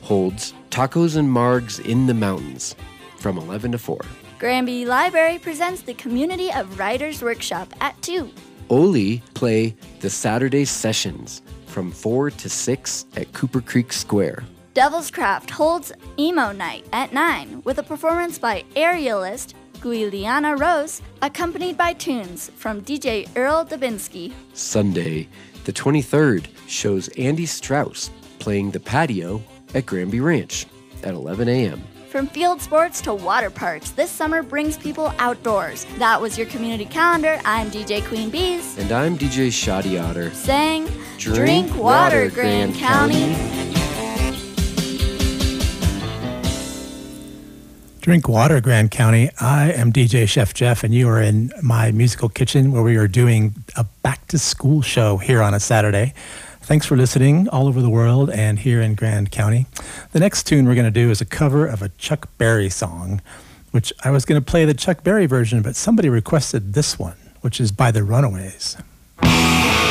holds Tacos and Margs in the Mountains from 11 to 4. Granby Library presents the Community of Writers Workshop at 2. Oli play the Saturday Sessions from 4 to 6 at Cooper Creek Square. Devil's Craft holds Emo Night at 9 with a performance by aerialist Guiliana Rose, accompanied by tunes from DJ Earl Dubinsky. Sunday, the 23rd, shows Andy Strauss playing the patio at Granby Ranch at 11 a.m. From field sports to water parks, this summer brings people outdoors. That was your community calendar. I'm DJ Queen Bees. And I'm DJ Shoddy Otter. Saying, drink water, Grand County. Drink water, Grand County. I am DJ Chef Jeff, and you are in my musical kitchen where we are doing a back-to-school show here on a Saturday. Thanks for listening all over the world and here in Grand County. The next tune we're going to do is a cover of a Chuck Berry song, which I was going to play the Chuck Berry version, but somebody requested this one, which is by the Runaways.